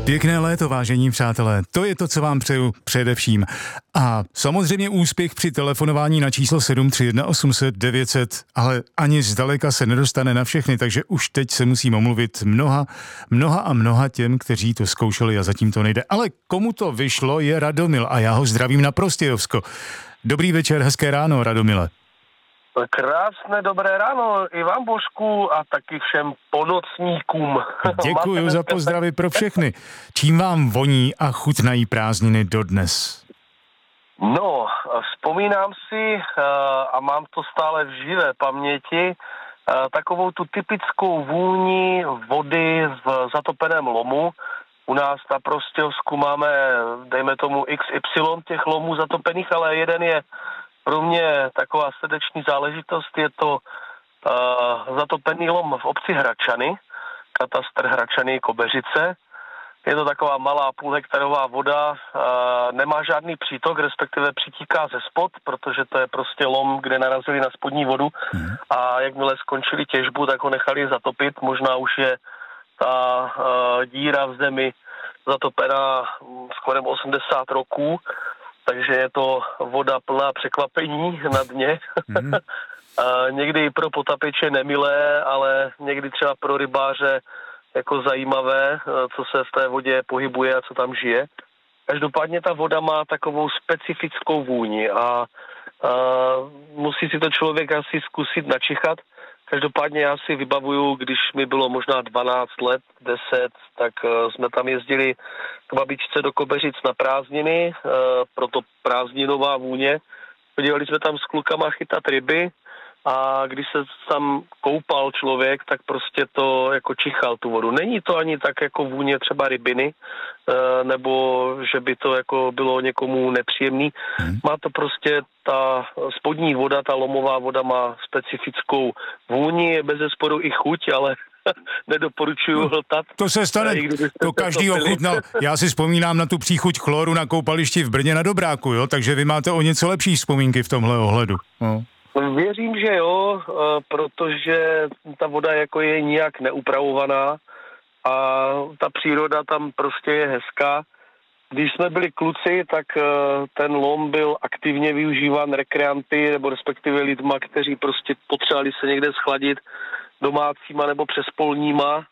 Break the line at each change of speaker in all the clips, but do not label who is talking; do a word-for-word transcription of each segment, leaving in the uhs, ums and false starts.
Pěkné léto, vážení přátelé, to je to, co vám přeju především. A samozřejmě úspěch při telefonování na číslo sedm tři jedna osm set devět set, ale ani zdaleka se nedostane na všechny, takže už teď se musím omluvit mnoha, mnoha a mnoha těm, kteří to zkoušeli a zatím to nejde. Ale komu to vyšlo, je Radomil a já ho zdravím na Prostějovsko. Dobrý večer, hezké ráno, Radomile.
Krásné dobré ráno i vám, Božku, a taky všem ponocníkům.
Děkuju za pozdravy pro všechny. Čím vám voní a chutnají prázdniny dodnes?
No, vzpomínám si a mám to stále v živé paměti, takovou tu typickou vůni vody v zatopeném lomu. U nás na Prostějovsku máme, dejme tomu, iks ypsilon těch lomů zatopených, ale jeden je pro mě taková srdeční záležitost, je to uh, zatopený lom v obci Hračany, katastr Hračany Kobeřice. Je to taková malá půlhektarová voda, uh, nemá žádný přítok, respektive přitíká ze spod, protože to je prostě lom, kde narazili na spodní vodu a jakmile skončili těžbu, tak ho nechali zatopit. Možná už je ta uh, díra v zemi zatopená skoro osmdesát roků. Takže je to voda plná překvapení na dně. Mm. Někdy pro potapiče nemilé, ale někdy třeba pro rybáře jako zajímavé, co se v té vodě pohybuje a co tam žije. Každopádně ta voda má takovou specifickou vůni a, a musí si to člověk asi zkusit načichat. Každopádně já si vybavuju, když mi bylo možná dvanáct let, deset, tak uh, jsme tam jezdili k babičce do Kobeřic na prázdniny, uh, proto prázdninová vůně. Podívali jsme tam s klukama chytat ryby a když se tam koupal člověk, tak prostě to jako čichal tu vodu. Není to ani tak jako vůně třeba rybiny, uh, nebo že by to jako bylo někomu nepříjemný. Hmm. Má to prostě ta spodní voda, ta lomová voda má specifickou vůni, je bezesporu i chuť, ale nedoporučuju hltat.
To se stane, to každý ochutnal. Já si vzpomínám na tu příchuť chloru na koupališti v Brně na Dobráku, jo? Takže vy máte o něco lepší vzpomínky v tomhle ohledu. No.
Věřím, že jo, protože ta voda jako je nijak neupravovaná a ta příroda tam prostě je hezká. Když jsme byli kluci, tak ten lom byl aktivně využíván rekreanty nebo respektive lidma, kteří prostě potřebovali se někde schladit domácíma nebo přespolníma.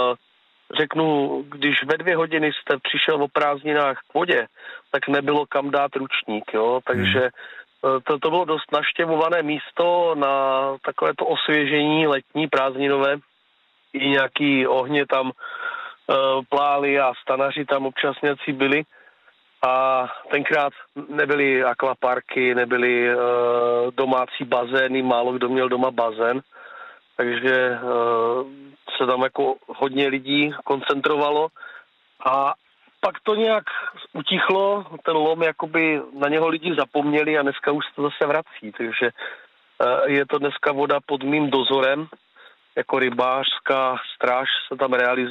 Řeknu, když ve dvě hodiny jste přišel o prázdninách k vodě, tak nebylo kam dát ručník, jo, takže to, to bylo dost navštěvované místo na takovéto osvěžení letní prázdninové. I nějaký ohně tam pláli a stanaři tam občas nějací byli a tenkrát nebyly akvaparky, nebyly uh, domácí bazény, málo kdo měl doma bazén, takže uh, se tam jako hodně lidí koncentrovalo a pak to nějak utichlo, ten lom, jakoby na něho lidi zapomněli a dneska už se to zase vrací, takže uh, je to dneska voda pod mým dozorem, jako rybářská stráž se tam realizuje.